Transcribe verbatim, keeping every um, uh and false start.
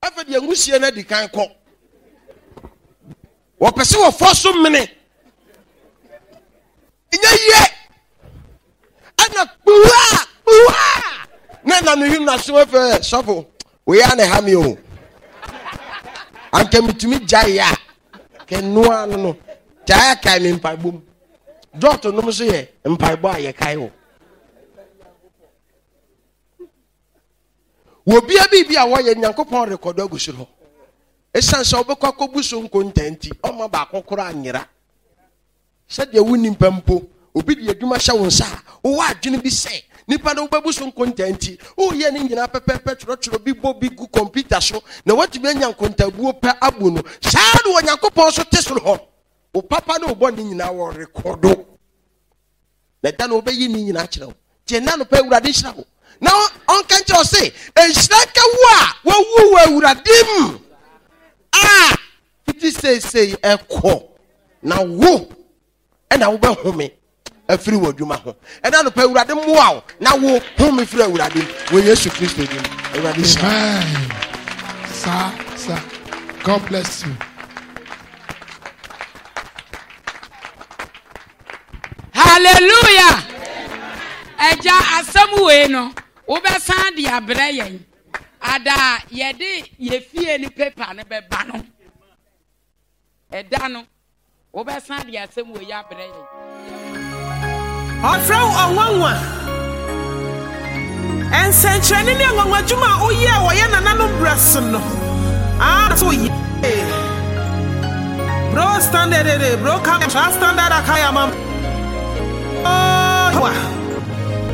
After the Angusiana de can call. What person will force so many? In a year. And a bua bua. None of him not so for shovel. We are the hamio. And came to me Jaya. Can no one know? Jaya came in by boom. Doctor no say, and by boy a kayo. Will be a baby a way and Yankopon record Ogusho. A son so be cockobusum contenti, or my back on Koranira. Said the winning pempo, obey the Duma Shawonsa, or what didn't be say. Nipano babusum contenti, oh, yenning in a pepper petrol, big bobby good computer show. Now what you mean, Yankonta, per abuno, Shadu and Yankopon so testle. O papa no bonding in our record. Let that obey you natural. Genano pay additional. Now, on can't you say, and strike a wa, well, woo, would have dim. Ah, it say, say, a call. Now, woo, and I will be home. A free word, you maho. And I will pay with them. Wow, now, woo, home if you would have been. When you should Christ again. Amen. Sir, sir, God bless you. Hallelujah. Eja asamuwe no. Oba san dia breyen. Ada yede ye fie ni paper ne be ba no. Eda no. Oba san dia asamuwe ya breyen. Afro onwanwa. Ensenchani ni onwanwa juma oye oye nananom breast no. Ah so ye. Bro standard bro come standard akaya mam. Oh,